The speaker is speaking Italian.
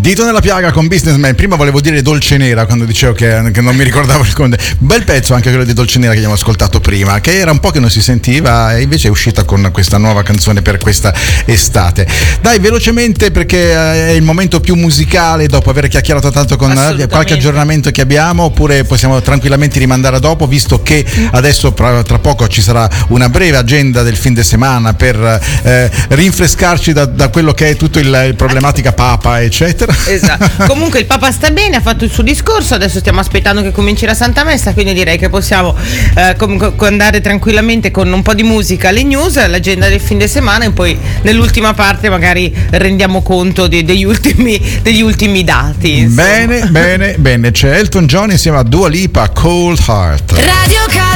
Dito nella piaga con Businessman. Prima volevo dire Dolce Nera quando dicevo che non mi ricordavo il conte. Bel pezzo anche quello di Dolce Nera che abbiamo ascoltato prima, che era un po' che non si sentiva e invece è uscita con questa nuova canzone per questa estate. Dai, velocemente, perché è il momento più musicale dopo aver chiacchierato tanto con qualche aggiornamento che abbiamo, oppure possiamo tranquillamente rimandare a dopo, visto che adesso tra poco ci sarà una breve agenda del fin de settimana per rinfrescarci da quello che è tutto il problematica Papa eccetera. Esatto. Comunque il Papa sta bene, ha fatto il suo discorso, adesso stiamo aspettando che cominci la Santa Messa, quindi direi che possiamo comunque andare tranquillamente con un po' di musica, le news, l'agenda del fin de settimana e poi nell'ultima parte magari rendiamo conto degli ultimi dati, insomma. Bene, c'è Elton John insieme a Dua Lipa, Cold Heart. Radio